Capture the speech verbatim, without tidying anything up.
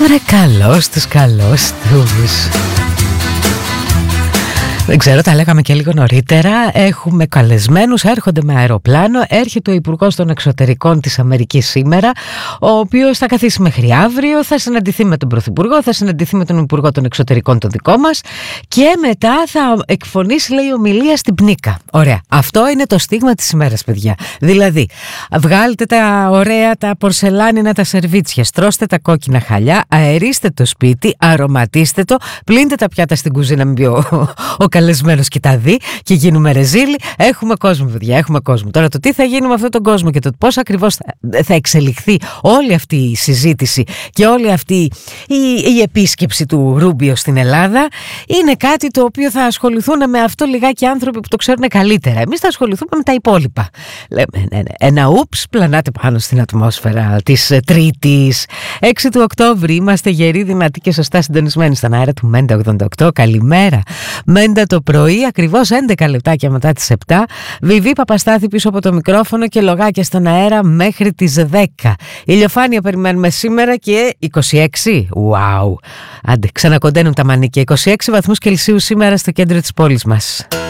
Βρε καλός τους, καλός τους. Δεν ξέρω, τα λέγαμε και λίγο νωρίτερα. Έχουμε καλεσμένους, έρχονται με αεροπλάνο. Έρχεται ο Υπουργός των Εξωτερικών της Αμερικής σήμερα, ο οποίος θα καθίσει μέχρι αύριο, θα συναντηθεί με τον Πρωθυπουργό, θα συναντηθεί με τον Υπουργό των Εξωτερικών τον δικό μας και μετά θα εκφωνήσει, λέει, ομιλία στην Πνίκα. Ωραία. Αυτό είναι το στίγμα της ημέρας, παιδιά. Δηλαδή, βγάλτε τα ωραία, τα πορσελάνινα, τα σερβίτσια, στρώστε τα κόκκινα χαλιά, αερίστε το σπίτι, αρωματίστε το, πλύντε τα πιάτα στην κουζίνα, μην πει ο, ο καλεσμένος και τα δει και γίνουμε ρεζίλοι. Έχουμε κόσμο, παιδιά, έχουμε κόσμο. Τώρα το τι θα γίνει με αυτόν τον κόσμο και το πώς ακριβώς θα, θα εξελιχθεί όλη αυτή η συζήτηση και όλη αυτή η, η επίσκεψη του Ρούμπιο στην Ελλάδα είναι κάτι το οποίο θα ασχοληθούν με αυτό λιγάκι άνθρωποι που το ξέρουν καλύτερα. Εμείς θα ασχοληθούμε με τα υπόλοιπα. Λέμε, ναι, ναι, ένα ούψ πλανάτε πάνω στην ατμόσφαιρα της Τρίτης. έξι του Οκτώβρη, είμαστε γεροί, δυνατοί και σωστά συντονισμένοι στον αέρα του Μέντα ογδόντα οκτώ. Καλημέρα. Μέντα το πρωί, ακριβώς έντεκα λεπτάκια μετά τις επτά. Βιβί Παπαστάθη πίσω από το μικρόφωνο και λογάκια στον αέρα μέχρι τις δέκα. Ηλιοφάνεια περιμένουμε σήμερα και είκοσι έξι. Wow. Άντε, ξανακοντένουν τα μανίκια. είκοσι έξι βαθμούς Κελσίου σήμερα στο κέντρο της πόλης μας.